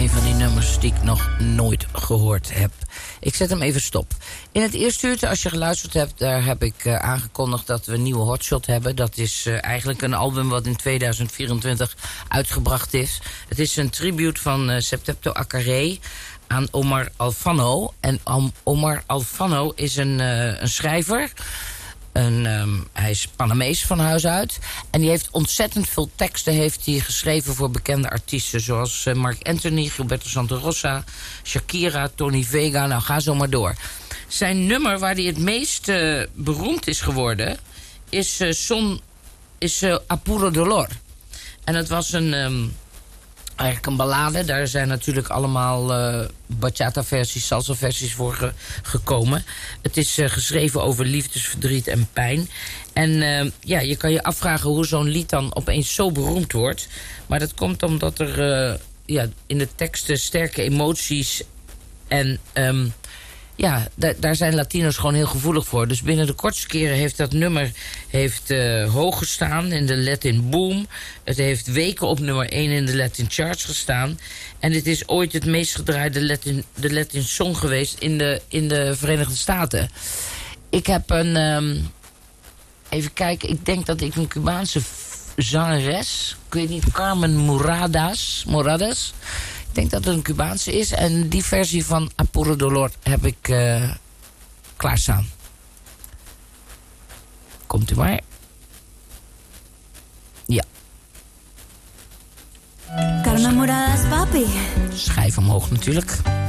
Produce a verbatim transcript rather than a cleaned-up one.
een van die nummers die ik nog nooit gehoord heb. Ik zet hem even stop. In het eerste uurtje, als je geluisterd hebt, daar heb ik uh, aangekondigd dat we een nieuwe hotshot hebben. Dat is uh, eigenlijk een album wat in tweeduizend vierentwintig uitgebracht is. Het is een tribute van uh, Septeto Akare aan Omar Alfano. En um, Omar Alfano is een, uh, een schrijver. Een, um, hij is Panamees van huis uit. En die heeft ontzettend veel teksten heeft hij geschreven voor bekende artiesten. Zoals uh, Marc Anthony, Gilberto Santa Rosa, Shakira, Tony Vega. Nou, ga zo maar door. Zijn nummer waar hij het meest uh, beroemd is geworden is, uh, Son, is uh, Apuro Dolor. En het was een... Um, Eigenlijk een ballade. Daar zijn natuurlijk allemaal uh, bachata-versies, salsa-versies voor ge- gekomen. Het is uh, geschreven over liefdesverdriet en pijn. En uh, ja, je kan je afvragen hoe zo'n lied dan opeens zo beroemd wordt. Maar dat komt omdat er uh, ja, in de teksten sterke emoties en... Um, Ja, da- daar zijn Latino's gewoon heel gevoelig voor. Dus binnen de kortste keren heeft dat nummer heeft, uh, hoog gestaan in de Latin Boom. Het heeft weken op nummer één in de Latin Charts gestaan. En het is ooit het meest gedraaide Latin, de Latin Song geweest in de, in de Verenigde Staten. Ik heb een... Um, even kijken, ik denk dat ik een Cubaanse zangeres... Ik weet niet, Carmen Moradas... Moradas Ik denk dat het een Cubaanse is. En die versie van Apuro Dolor heb ik uh, klaarstaan. Komt u maar. Ja. Carmen Moradas, papi. Schijf omhoog natuurlijk.